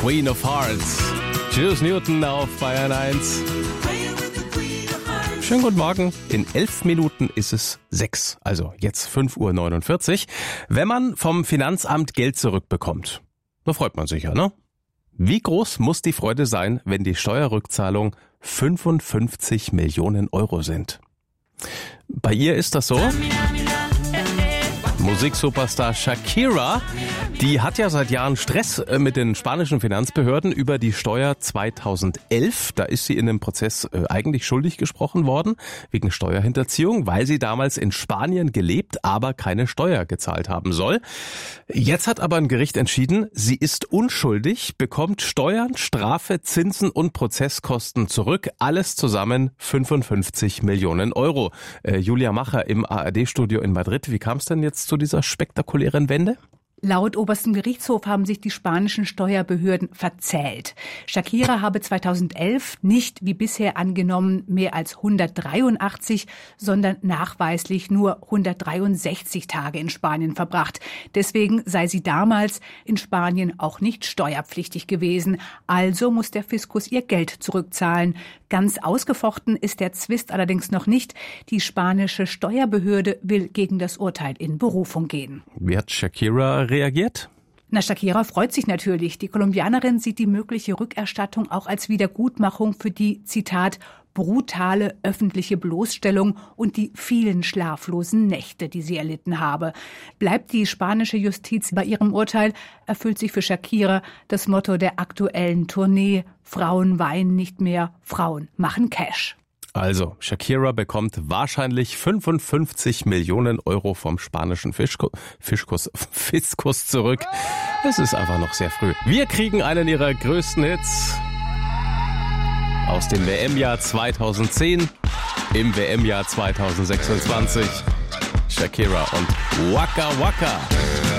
Queen of Hearts. Juice Newton auf Bayern 1. Schönen guten Morgen. In 11 Minuten ist es 6, also jetzt 5:49 Uhr. Wenn man vom Finanzamt Geld zurückbekommt, da freut man sich ja, ne? Wie groß muss die Freude sein, wenn die Steuerrückzahlung 55 Millionen Euro sind? Bei ihr ist das so. Musiksuperstar Shakira, die hat ja seit Jahren Stress mit den spanischen Finanzbehörden über die Steuer 2011. Da ist sie in dem Prozess eigentlich schuldig gesprochen worden, wegen Steuerhinterziehung, weil sie damals in Spanien gelebt, aber keine Steuer gezahlt haben soll. Jetzt hat aber ein Gericht entschieden, sie ist unschuldig, bekommt Steuern, Strafe, Zinsen und Prozesskosten zurück. Alles zusammen 55 Millionen Euro. Julia Macher im ARD-Studio in Madrid. Wie kam es denn jetzt zu dieser spektakulären Wende? Laut Oberstem Gerichtshof haben sich die spanischen Steuerbehörden verzählt. Shakira habe 2011 nicht wie bisher angenommen mehr als 183, sondern nachweislich nur 163 Tage in Spanien verbracht. Deswegen sei sie damals in Spanien auch nicht steuerpflichtig gewesen. Also muss der Fiskus ihr Geld zurückzahlen. Ganz ausgefochten ist der Zwist allerdings noch nicht. Die spanische Steuerbehörde will gegen das Urteil in Berufung gehen. Wie hat Shakira reagiert? Shakira freut sich natürlich. Die Kolumbianerin sieht die mögliche Rückerstattung auch als Wiedergutmachung für die, Zitat, brutale öffentliche Bloßstellung und die vielen schlaflosen Nächte, die sie erlitten habe. Bleibt die spanische Justiz bei ihrem Urteil, erfüllt sich für Shakira das Motto der aktuellen Tournee: Frauen weinen nicht mehr, Frauen machen Cash. Also, Shakira bekommt wahrscheinlich 55 Millionen Euro vom spanischen Fiskus zurück. Es ist einfach noch sehr früh. Wir kriegen einen ihrer größten Hits aus dem WM-Jahr 2010 im WM-Jahr 2026. Shakira und Waka Waka.